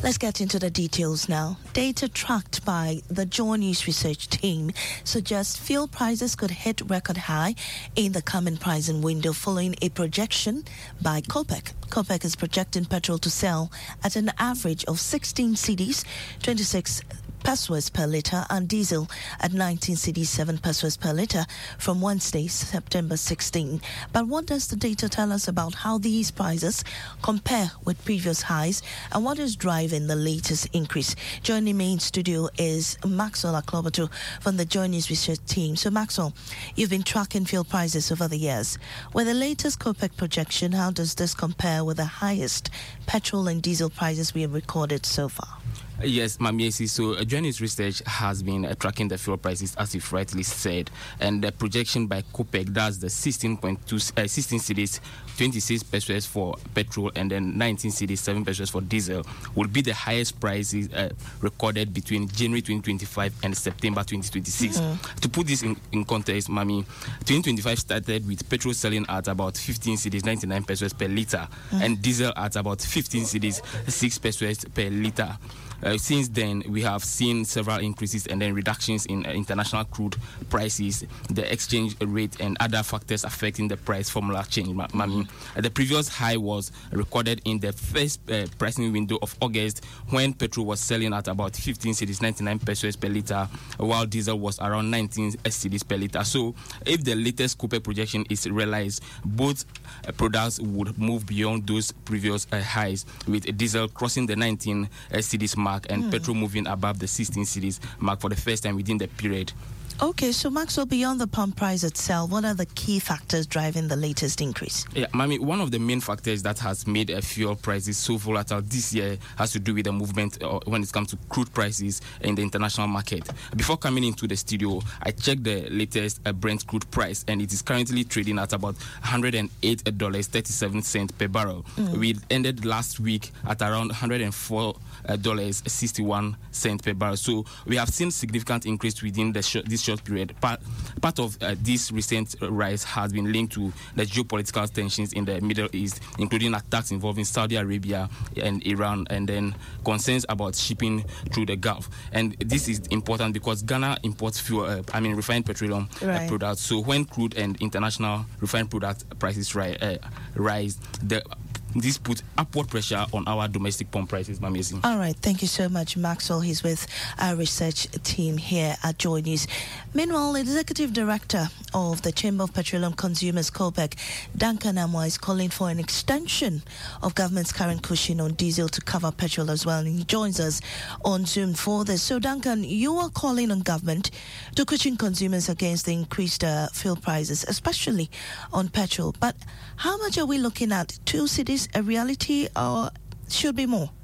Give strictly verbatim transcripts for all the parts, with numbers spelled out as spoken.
Let's get into the details now. Data tracked by the Joy News research team suggests fuel prices could hit record high in the coming pricing window following a projection by COPEC. COPEC is projecting petrol to sell at an average of sixteen cedis, twenty-six pesos per litre, and diesel at nineteen cedis, seven pesos per litre from Wednesday, September sixteenth. But what does the data tell us about how these prices compare with previous highs and what is driving the latest increase? Joining me in studio is Maxwell Aklobato from the Joy News research team. So Maxwell, you've been tracking fuel prices over the years. With the latest COPEC projection, how does this compare with the highest petrol and diesel prices we have recorded so far? Yes, Mamiesi. So, uh, Joy News research has been uh, tracking the fuel prices, as you've rightly said, and the projection by COPEC, that's the sixteen point two, uh, sixteen cedis, twenty-six pesos for petrol, and then nineteen cedis, seven pesos for diesel, will be the highest prices uh, recorded between January twenty twenty-five and September twenty twenty-six. Mm-hmm. To put this in, in context, Mami, twenty twenty-five started with petrol selling at about fifteen cedis, ninety-nine pesos per litre, mm-hmm. and diesel at about fifteen cedis, six pesos per litre. Uh, since then, we have seen several increases and then reductions in uh, international crude prices, the exchange rate, and other factors affecting the price formula change. Ma- Mami, uh, the previous high was recorded in the first uh, pricing window of August when petrol was selling at about fifteen cedis, ninety-nine pesos per litre, while diesel was around nineteen cedis per litre. So, if the latest COPEC projection is realized, both uh, products would move beyond those previous uh, highs, with diesel crossing the nineteen uh, cedis mark and mm. petrol moving above the sixteen cedis mark for the first time within the period. Okay, so Maxwell, beyond the pump price itself, what are the key factors driving the latest increase? Yeah, Mami, one of the main factors that has made uh, fuel prices so volatile this year has to do with the movement uh, when it comes to crude prices in the international market. Before coming into the studio, I checked the latest uh, Brent crude price, and it is currently trading at about one hundred eight dollars and thirty-seven cents per barrel. Mm. We ended last week at around one hundred four dollars and sixty-one cents per barrel. So we have seen significant increase within the sh- this short period. Part, part of uh, this recent rise has been linked to the geopolitical tensions in the Middle East, including attacks involving Saudi Arabia and Iran, and then concerns about shipping through the Gulf. And this is important because Ghana imports fuel, uh, I mean refined petroleum right. uh, products. So when crude and international refined product prices ri- uh, rise, the this puts upward pressure on our domestic pump prices, Mamiesi. All right, thank you so much, Maxwell. He's with our research team here at Joy News. Meanwhile, Executive Director of the Chamber of Petroleum Consumers, COPEC, Duncan Amoah, is calling for an extension of government's current cushion on diesel to cover petrol as well. And he joins us on Zoom for this. So, Duncan, you are calling on government to cushion consumers against the increased uh, fuel prices, especially on petrol. But how much are we looking at? Two cedis a reality, or should be more?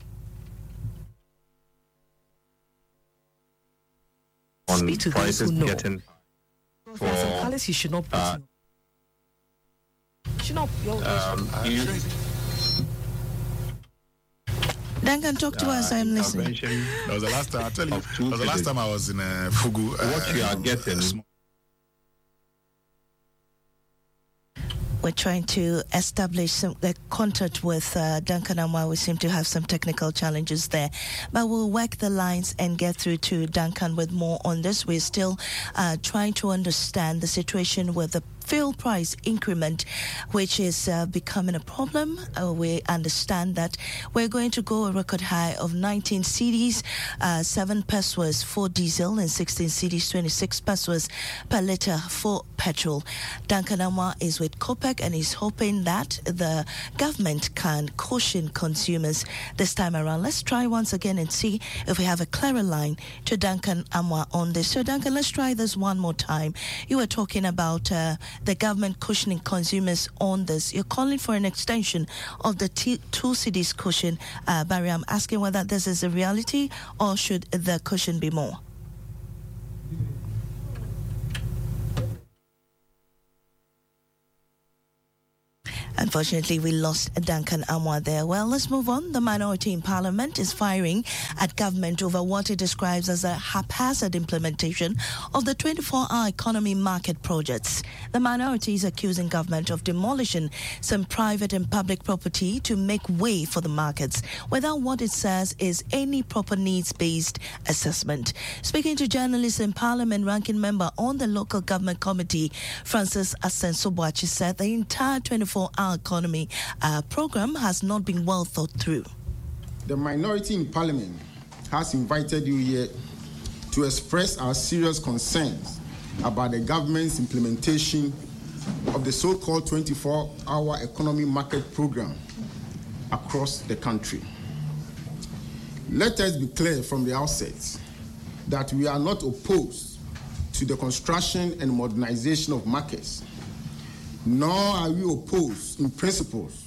On Speak to those prices who know. getting for Alice, you should not put uh, you should not um, you, Duncan, talk to uh, us. I'm listening. intervention That was the last time. I tell you, of two that was the last cities. time I was in uh, Fugu. Uh, What you are getting uh, We're trying to establish some uh, contact with uh, Duncan Amoah. We seem to have some technical challenges there. But we'll work the lines and get through to Duncan with more on this. We're still uh, trying to understand the situation with the fuel price increment, which is uh, becoming a problem. Uh, we understand that we're going to go a record high of nineteen cedis, uh, seven pesos for diesel, and sixteen cedis, twenty-six pesos per litre for petrol. Duncan Amoah is with COPEC and is hoping that the government can caution consumers this time around. Let's try once again and see if we have a clearer line to Duncan Amoah on this. So, Duncan, let's try this one more time. You were talking about uh, the government cushioning consumers on this. You're calling for an extension of the t- two cedis cushion. Uh, Barry, I'm asking whether this is a reality or should the cushion be more? And Unfortunately, we lost Duncan Amwa there. Well, let's move on. The minority in Parliament is firing at government over what it describes as a haphazard implementation of the twenty-four hour economy market projects. The minority is accusing government of demolishing some private and public property to make way for the markets without what it says is any proper needs-based assessment. Speaking to journalists in Parliament, ranking member on the local government committee, Francis Asensobuachi, said the entire twenty-four hour economy uh, program has not been well thought through. The minority in Parliament has invited you here to express our serious concerns about the government's implementation of the so-called twenty-four hour economy market program across the country. Let us be clear from the outset that we are not opposed to the construction and modernization of markets, nor are we opposed in principles,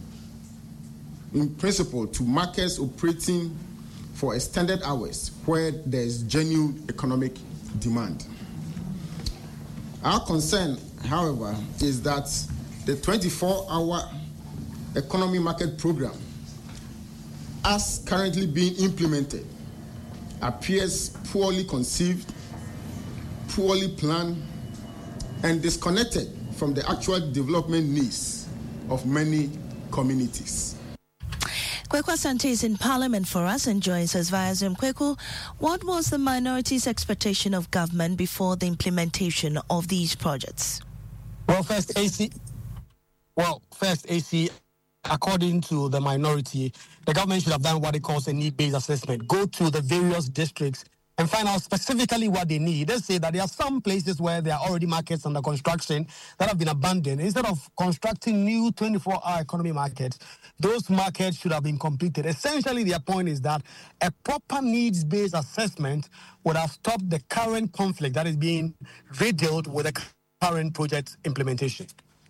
in principle to markets operating for extended hours where there is genuine economic demand. Our concern, however, is that the twenty-four hour economy market program, as currently being implemented, appears poorly conceived, poorly planned, and disconnected from the actual development needs of many communities. Kweku Asante is in Parliament for us and joins us via Zoom. Kweku, what was the minority's expectation of government before the implementation of these projects? Well, first, A C, well, first, A C, according to the minority, the government should have done what it calls a need-based assessment. Go to the various districts and find out specifically what they need. They say that there are some places where there are already markets under construction that have been abandoned. Instead of constructing new twenty-four hour economy markets, those markets should have been completed. Essentially, their point is that a proper needs-based assessment would have stopped the current conflict that is being redealt with the current project implementation.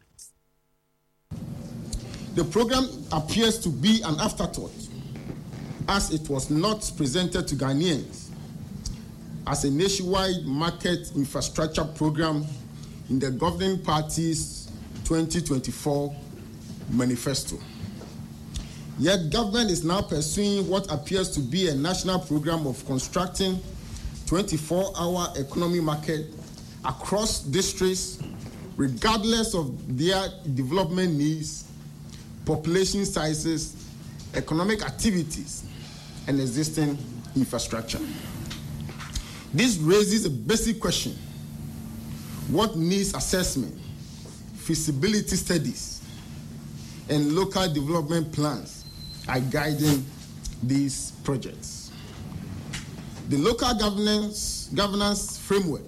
The program appears to be an afterthought, as it was not presented to Ghanaians as a nationwide market infrastructure program in the governing party's twenty twenty-four manifesto. Yet government is now pursuing what appears to be a national program of constructing twenty-four hour economy market across districts, regardless of their development needs, population sizes, economic activities, and existing infrastructure. This raises a basic question: what needs assessment, feasibility studies, and local development plans are guiding these projects? The local governance, governance framework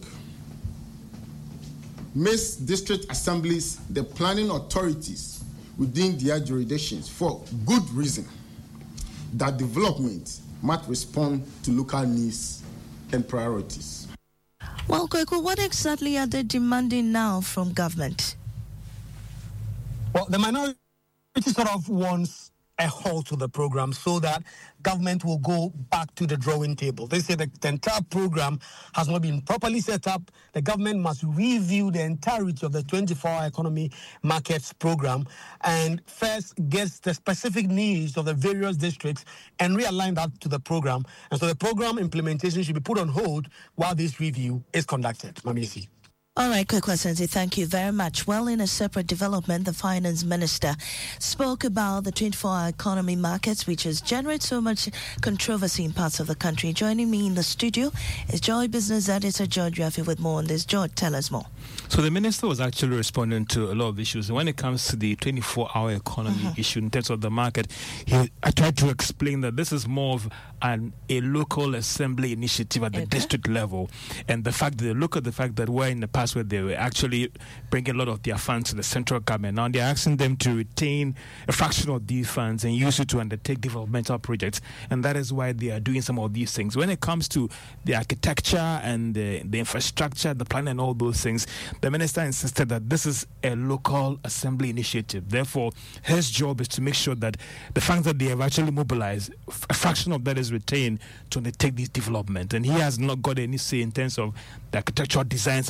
makes district assemblies the planning authorities within their jurisdictions for good reason, that development must respond to local needs and priorities. Well, Kweku, what exactly are they demanding now from government? Well, the minority sort of wants a halt to the program so that government will go back to the drawing table. They say that the entire program has not been properly set up. The government must review the entirety of the twenty-four hour economy markets program and first get the specific needs of the various districts and realign that to the program. And so the program implementation should be put on hold while this review is conducted. Mamisi. All right, Kweku Asante, thank you very much. Well, in a separate development, the finance minister spoke about the twenty-four hour economy markets, which has generated so much controversy in parts of the country. Joining me in the studio is Joy Business Editor George Rafi with more on this. George, tell us more. So the minister was actually responding to a lot of issues. When it comes to the twenty-four hour economy mm-hmm. issue in terms of the market, he, I tried to explain that this is more of an, a local assembly initiative at the okay. district level. And the fact that they look at the fact that we're in the past where they were actually bringing a lot of their funds to the central government. Now they're asking them to retain a fraction of these funds and use it to undertake developmental projects. And that is why they are doing some of these things. When it comes to the architecture and the, the infrastructure, the plan and all those things, the minister insisted that this is a local assembly initiative. Therefore, his job is to make sure that the funds that they have actually mobilized, a fraction of that is retained to undertake these developments. And he has not got any say in terms of the architectural designs and all those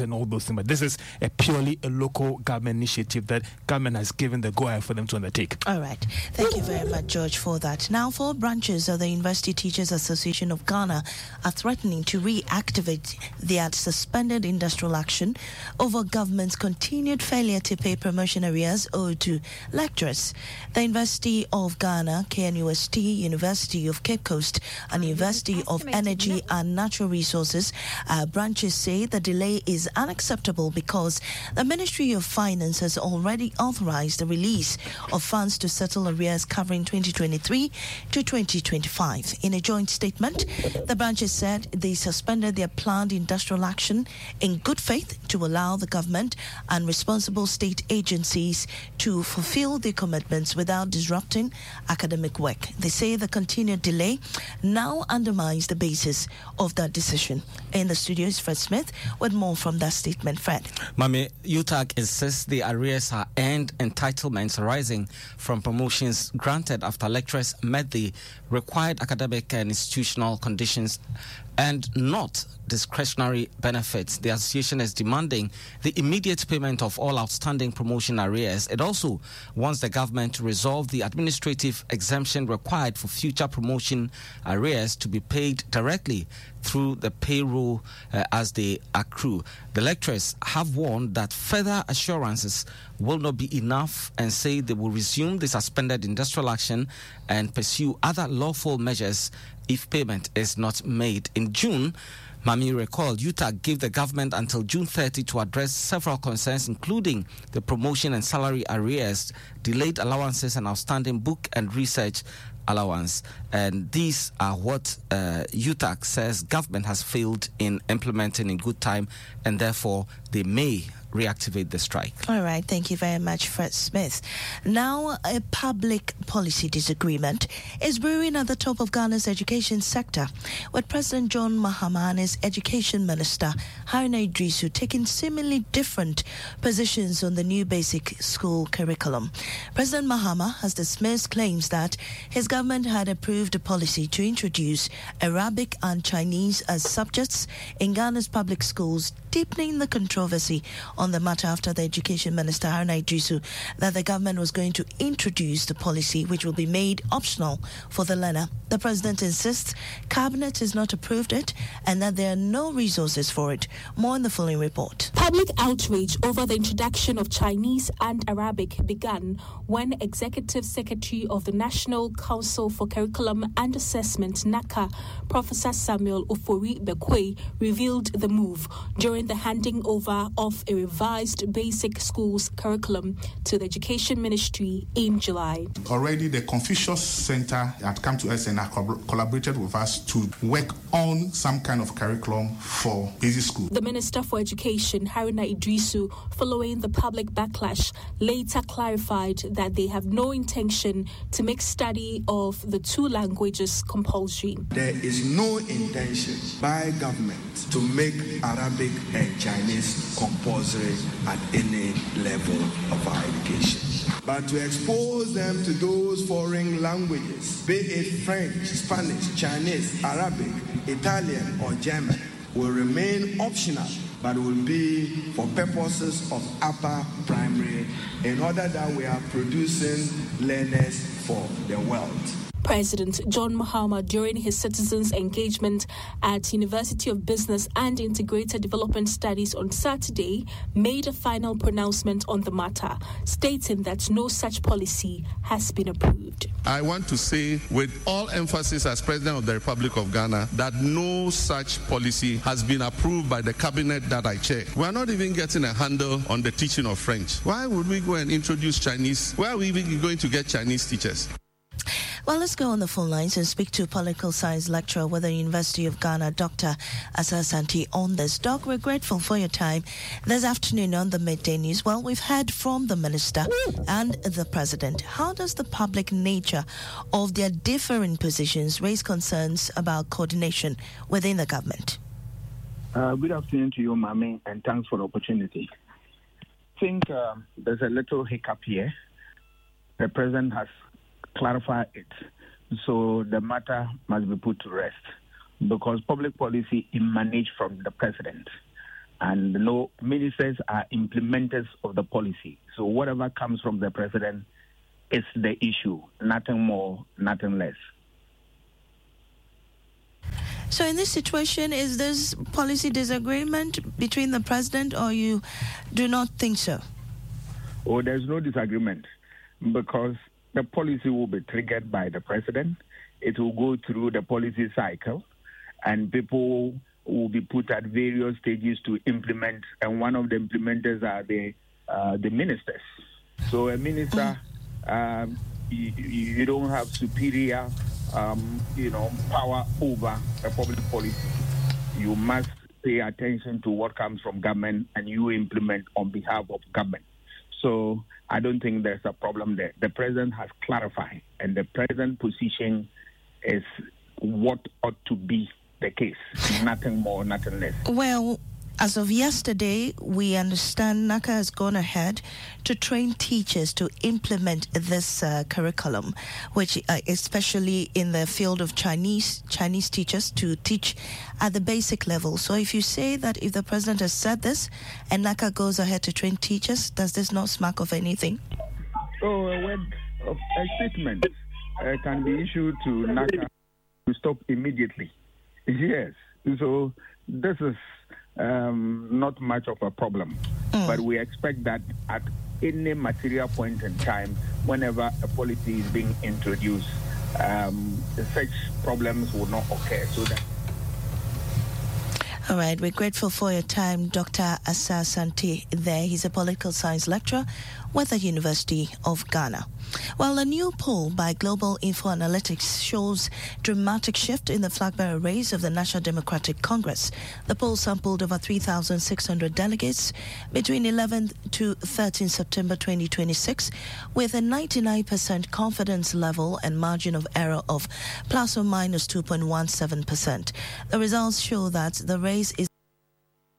thing. But this is a purely a local government initiative that government has given the go-ahead for them to undertake. All right. Thank you very much, George, for that. Now, four branches of the University Teachers Association of Ghana are threatening to reactivate their suspended industrial action over government's continued failure to pay promotion arrears owed to lecturers. The University of Ghana, K N U S T, University of Cape Coast, and University of Energy and Natural Resources uh, branches say the delay is unacceptable because the Ministry of Finance has already authorized the release of funds to settle arrears covering twenty twenty-three to twenty twenty-five. In a joint statement, the branches said they suspended their planned industrial action in good faith to allow the government and responsible state agencies to fulfill their commitments without disrupting academic work. They say the continued delay now undermines the basis of that decision. In the studio is Fred Smith with more from that statement. Fred. Mami, U T A G insists the arrears are earned entitlements arising from promotions granted after lecturers met the required academic and institutional conditions and not discretionary benefits. The association is demanding the immediate payment of all outstanding promotion arrears. It also wants the government to resolve the administrative exemption required for future promotion arrears to be paid directly through the payroll uh, as they accrue. The lecturers have warned that further assurances will not be enough and say they will resume the suspended industrial action and pursue other lawful measures if payment is not made. In June, Mami recalled U T A G gave the government until June thirtieth to address several concerns, including the promotion and salary arrears, delayed allowances, and outstanding book and research allowance. And these are what uh, U T A G says government has failed in implementing in good time, and therefore they may reactivate the strike. All right, thank you very much, Fred Smith. Now, a public policy disagreement is brewing at the top of Ghana's education sector, with President John Mahama and his education minister, Haruna Iddrisu, taking seemingly different positions on the new basic school curriculum. President Mahama has dismissed claims that his government had approved a policy to introduce Arabic and Chinese as subjects in Ghana's public schools, deepening the controversy on the matter after the Education Minister, Haruna Iddrisu, that the government was going to introduce the policy which will be made optional for the learner. The President insists Cabinet has not approved it and that there are no resources for it. More in the following report. Public outrage over the introduction of Chinese and Arabic began when Executive Secretary of the National Council for Curriculum and Assessment, NACA, Professor Samuel Ofori Bekwe, revealed the move during the handing over of a revised basic schools curriculum to the Education Ministry in July. Already the Confucius Center had come to us and have collaborated with us to work on some kind of curriculum for basic school. The Minister for Education, Haruna Iddrisu, following the public backlash, later clarified that they have no intention to make study of the two languages compulsory. There is no intention by government to make Arabic and Chinese compulsory at any level of our education, but to expose them to those foreign languages, be it French, Spanish, Chinese, Arabic, Italian, or German, will remain optional, but will be for purposes of upper primary in order that we are producing learners for the world. President John Mahama, during his citizens' engagement at University of Business and Integrated Development Studies on Saturday, made a final pronouncement on the matter, stating that no such policy has been approved. I want to say with all emphasis as President of the Republic of Ghana that no such policy has been approved by the cabinet that I chair. We are not even getting a handle on the teaching of French. Why would we go and introduce Chinese? Where are we even going to get Chinese teachers? Well, let's go on the phone lines and speak to political science lecturer with the University of Ghana, Doctor Asa Asante, on this. Doc, we're grateful for your time this afternoon on the Midday News. Well, we've heard from the Minister and the President. How does the public nature of their differing positions raise concerns about coordination within the government? Uh, good afternoon to you, Mami, and thanks for the opportunity. I think uh, there's a little hiccup here. The President has clarify it. So the matter must be put to rest because public policy emanates from the president. And no, ministers are implementers of the policy. So whatever comes from the president is the issue, nothing more, nothing less. So in this situation, is this policy disagreement between the president, or you do not think so? Oh, there's no disagreement, because the policy will be triggered by the president. It will go through the policy cycle, and people will be put at various stages to implement, and one of the implementers are the uh, the ministers. So a minister, um, you, you don't have superior, um, you know, power over a public policy. You must pay attention to what comes from government, and you implement on behalf of government. So I don't think there's a problem there. The president has clarified, and the president position is what ought to be the case. Nothing more, nothing less. Well, as of yesterday, we understand NACA has gone ahead to train teachers to implement this uh, curriculum, which uh, especially in the field of Chinese, Chinese teachers to teach at the basic level. So if you say that if the president has said this and NACA goes ahead to train teachers, does this not smack of anything? Oh, a word of a statement uh, can be issued to NACA to stop immediately. Yes. So this is um, not much of a problem. Mm. But we expect that at any material point in time, whenever a policy is being introduced, um, such problems will not occur. So that. All right, we're grateful for your time, Doctor Asa Asante there. He's a political science lecturer with the University of Ghana. Well, a new poll by Global Info Analytics shows dramatic shift in the flag bearer race of the National Democratic Congress. The poll sampled over three thousand six hundred delegates between eleventh to thirteenth September twenty twenty-six, with a ninety-nine percent confidence level and margin of error of plus or minus two point one seven percent. The results show that the race is